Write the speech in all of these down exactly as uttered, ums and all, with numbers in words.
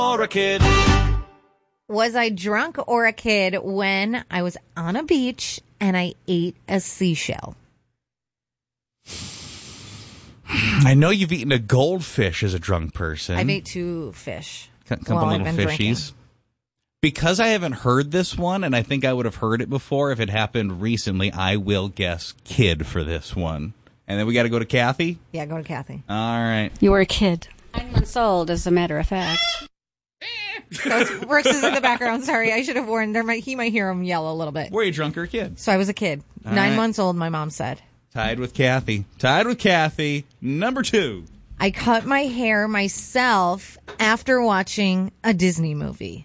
or a kid? Was I drunk or a kid when I was on a beach and I ate a seashell? I know you've eaten a goldfish as a drunk person. I've ate two fish. A couple while little I've been fishies. drinking. Because I haven't heard this one, and I think I would have heard it before if it happened recently, I will guess kid for this one. And then we got to go to Kathy? Yeah, go to Kathy. All right. You were a kid. Nine months old, as a matter of fact. So Brooks is in the background. Sorry, I should have warned. There might, he might hear him yell a little bit. Were you drunk or a kid? So I was a kid. All Nine right. months old, my mom said. Tied with Kathy. Tied with Kathy. Number two. I cut my hair myself after watching a Disney movie.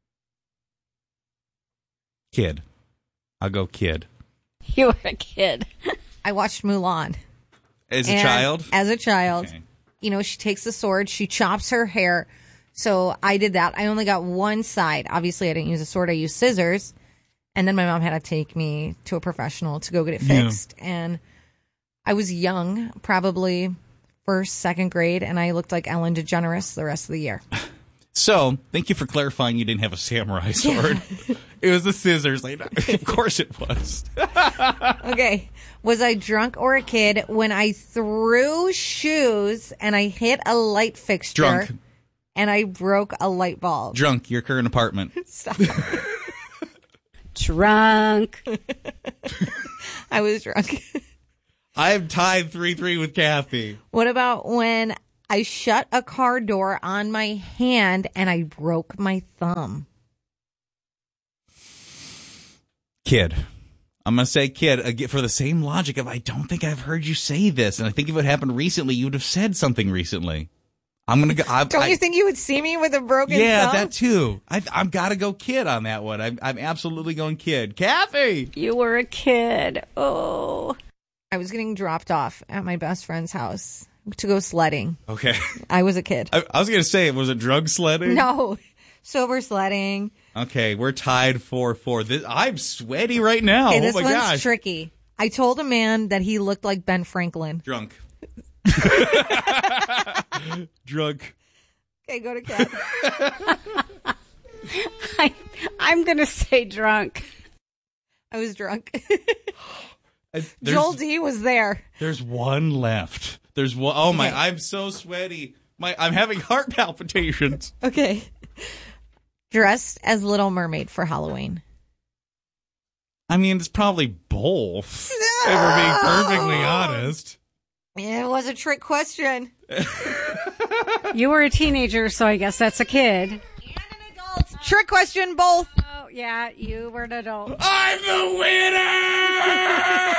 Kid. I'll go kid. You were a kid. I watched Mulan. As a And child? As a child. Okay. You know, she takes the sword, she chops her hair. So I did that. I only got one side. Obviously, I didn't use a sword. I used scissors. And then my mom had to take me to a professional to go get it fixed. Yeah. And I was young, probably first, second grade, and I looked like Ellen DeGeneres the rest of the year. So, thank you for clarifying you didn't have a samurai sword. Yeah. It was the scissors. Like, of course it was. Okay. Was I drunk or a kid when I threw shoes and I hit a light fixture? Drunk. And I broke a light bulb. Drunk, your current apartment. Stop. Drunk. I was drunk. I'm tied three three with Kathy. What about when I shut a car door on my hand and I broke my thumb? Kid. I'm going to say kid again, for the same logic of I don't think I've heard you say this. And I think if it happened recently, you would have said something recently. I'm going to go. I, Don't I, you think you would see me with a broken yeah, thumb? Yeah, that too. I, I've got to go kid on that one. I'm, I'm absolutely going kid. Kathy! You were a kid. Oh. I was getting dropped off at my best friend's house to go sledding. Okay. I was a kid. I, I was going to say, was it drug sledding? No. Sober sledding. Okay, we're tied four four. This, I'm sweaty right now. Okay, this oh my one's gosh. tricky. I told a man that he looked like Ben Franklin. Drunk. Drunk. Okay, go to Kat. I, I'm going to say drunk. I was drunk. There's, Joel D was there. There's one left. There's one. Oh my! Okay. I'm so sweaty. My, I'm having heart palpitations. Okay. Dressed as Little Mermaid for Halloween. I mean, it's probably both. If we're being perfectly honest. It was a trick question. You were a teenager, so I guess that's a kid. And an adult. Trick question, both. Oh, yeah, you were an adult. I'm the winner!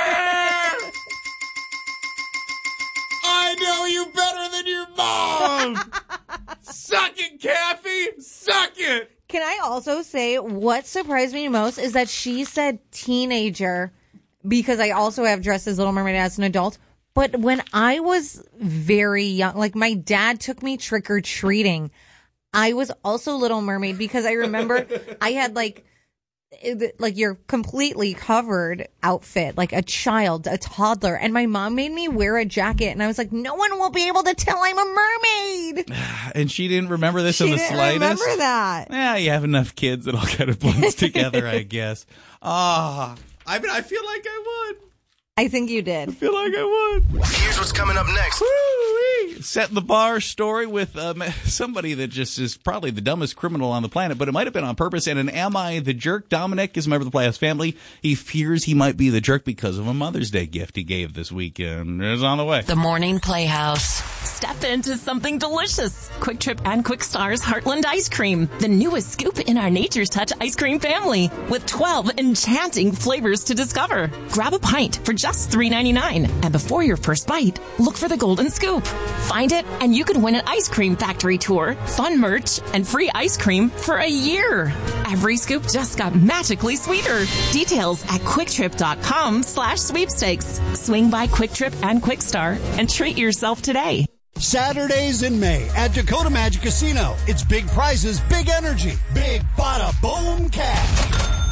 I know you better than your mom! Suck it, Kathy! Suck it! Can I also say what surprised me most is that she said teenager because I also have dressed as Little Mermaid as an adult. But when I was very young, like my dad took me trick-or-treating, I was also Little Mermaid because I remember I had like like your completely covered outfit, like a child, a toddler, and my mom made me wear a jacket, and I was like, no one will be able to tell I'm a mermaid. And she didn't remember this she in the didn't slightest? remember that. Yeah, you have enough kids that all kind of blends together, I guess. Ah, I mean, I feel like I would. I think you did. I feel like I would. Here's what's coming up next. Woo-wee. Set the bar story with um, somebody that just is probably the dumbest criminal on the planet, but it might have been on purpose. And an Am I the Jerk? Dominic is a member of the Playhouse family. He fears he might be the jerk because of a Mother's Day gift he gave this weekend. It's on the way. The Morning Playhouse. Step into something delicious. Quick Trip and Quick Star's Heartland Ice Cream, the newest scoop in our Nature's Touch ice cream family, with twelve enchanting flavors to discover. Grab a pint for just three ninety-nine, and before your first bite, look for the golden scoop. Find it, and you can win an ice cream factory tour, fun merch, and free ice cream for a year. Every scoop just got magically sweeter. Details at quicktrip.com slash sweepstakes. Swing by Quick Trip and Quick Star and treat yourself today. Saturdays in May at Dakota Magic Casino. It's big prizes, big energy, big bada boom cash.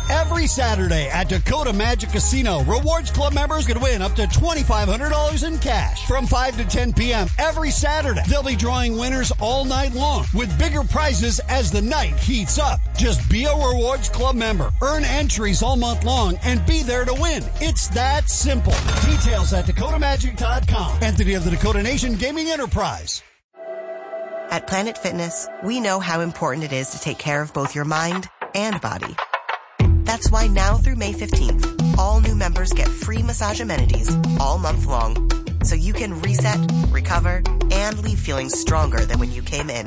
Every Saturday at Dakota Magic Casino, Rewards Club members could win up to twenty-five hundred dollars in cash. From five to ten p.m. every Saturday, they'll be drawing winners all night long with bigger prizes as the night heats up. Just be a Rewards Club member, earn entries all month long, and be there to win. It's that simple. Details at Dakota Magic dot com. Entity of the Dakota Nation Gaming Enterprise. At Planet Fitness, we know how important it is to take care of both your mind and body. That's why now through May fifteenth, all new members get free massage amenities all month long, so you can reset, recover, and leave feeling stronger than when you came in.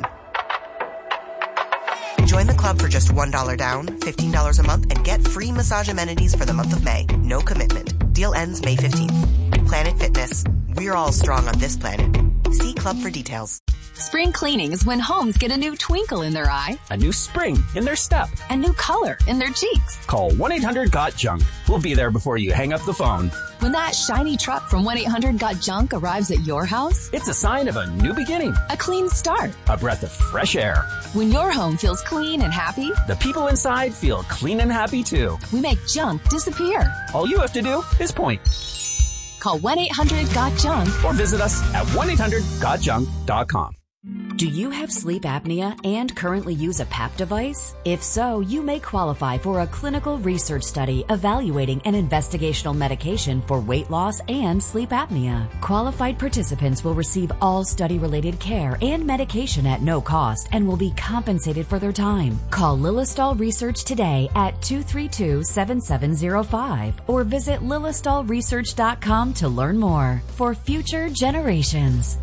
Join the club for just one dollar down, fifteen dollars a month, and get free massage amenities for the month of May. No commitment. Deal ends May fifteenth. Planet Fitness. We're all strong on this planet. See club for details. Spring cleaning is when homes get a new twinkle in their eye, a new spring in their step, a new color in their cheeks. Call one eight hundred got junk. We'll be there before you hang up the phone. When that shiny truck from one eight hundred got junk arrives at your house, it's a sign of a new beginning, a clean start, a breath of fresh air. When your home feels clean and happy, the people inside feel clean and happy too. We make junk disappear. All you have to do is point. Call one eight hundred got junk or visit us at one eight hundred got junk dot com. Do you have sleep apnea and currently use a P A P device? If so, you may qualify for a clinical research study evaluating an investigational medication for weight loss and sleep apnea. Qualified participants will receive all study-related care and medication at no cost and will be compensated for their time. Call Lilistol Research today at two three two, seven seven zero five or visit lilistol research dot com to learn more. For future generations.